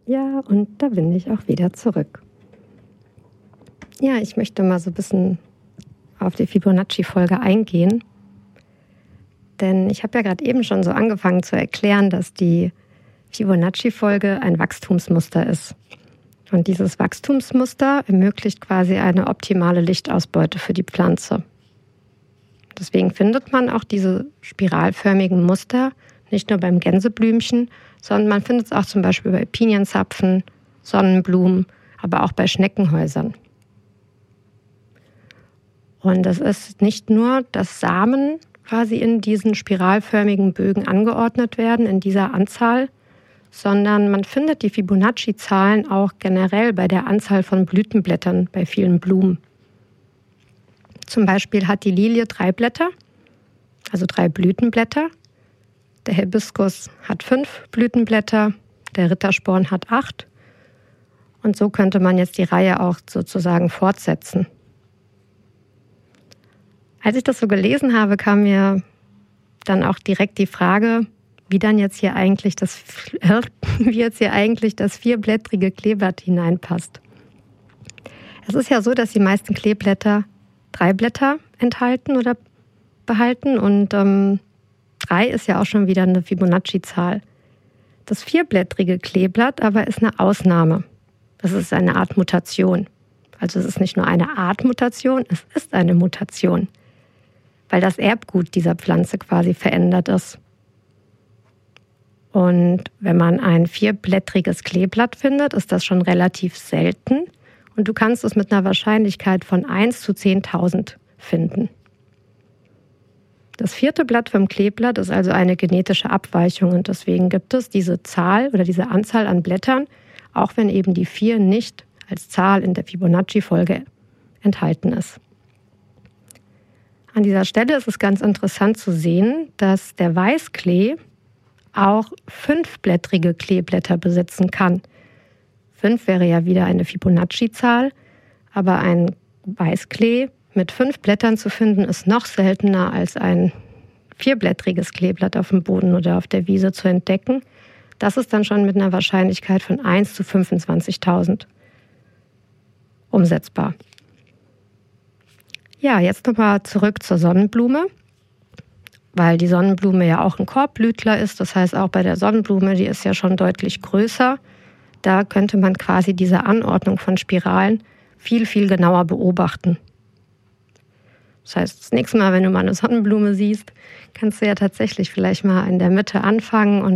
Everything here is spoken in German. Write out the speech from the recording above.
Ja, und da bin ich auch wieder zurück. Ja, ich möchte mal so ein bisschen auf die Fibonacci-Folge eingehen. Denn ich habe ja gerade eben schon so angefangen zu erklären, dass die Fibonacci-Folge ein Wachstumsmuster ist. Und dieses Wachstumsmuster ermöglicht quasi eine optimale Lichtausbeute für die Pflanze. Deswegen findet man auch diese spiralförmigen Muster nicht nur beim Gänseblümchen, sondern man findet es auch zum Beispiel bei Pinienzapfen, Sonnenblumen, aber auch bei Schneckenhäusern. Und es ist nicht nur, dass Samen quasi in diesen spiralförmigen Bögen angeordnet werden, in dieser Anzahl, sondern man findet die Fibonacci-Zahlen auch generell bei der Anzahl von Blütenblättern bei vielen Blumen. Zum Beispiel hat die Lilie 3 Blätter, also 3 Blütenblätter. Der Hibiskus hat 5 Blütenblätter, der Rittersporn hat 8. Und so könnte man jetzt die Reihe auch sozusagen fortsetzen. Als ich das so gelesen habe, kam mir dann auch direkt die Frage, wie jetzt hier eigentlich das vierblättrige Kleeblatt hineinpasst. Es ist ja so, dass die meisten Kleeblätter 3 Blätter enthalten oder behalten und 3 ist ja auch schon wieder eine Fibonacci-Zahl. Das vierblättrige Kleeblatt aber ist eine Ausnahme. Das ist eine Art Mutation. Also es ist nicht nur eine Art Mutation, es ist eine Mutation, weil das Erbgut dieser Pflanze quasi verändert ist. Und wenn man ein vierblättriges Kleeblatt findet, ist das schon relativ selten. Und du kannst es mit einer Wahrscheinlichkeit von 1 zu 10.000 finden. Das 4. Blatt vom Kleeblatt ist also eine genetische Abweichung und deswegen gibt es diese Zahl oder diese Anzahl an Blättern, auch wenn eben die 4 nicht als Zahl in der Fibonacci-Folge enthalten ist. An dieser Stelle ist es ganz interessant zu sehen, dass der Weißklee auch 5-blättrige Kleeblätter besitzen kann. 5 wäre ja wieder eine Fibonacci-Zahl, aber ein Weißklee mit 5 Blättern zu finden, ist noch seltener als ein 4-blättriges Kleeblatt auf dem Boden oder auf der Wiese zu entdecken. Das ist dann schon mit einer Wahrscheinlichkeit von 1 zu 25.000 umsetzbar. Ja, jetzt nochmal zurück zur Sonnenblume, weil die Sonnenblume ja auch ein Korbblütler ist. Das heißt, auch bei der Sonnenblume, die ist ja schon deutlich größer. Da könnte man quasi diese Anordnung von Spiralen viel, viel genauer beobachten. Das heißt, das nächste Mal, wenn du mal eine Sonnenblume siehst, kannst du ja tatsächlich vielleicht mal in der Mitte anfangen und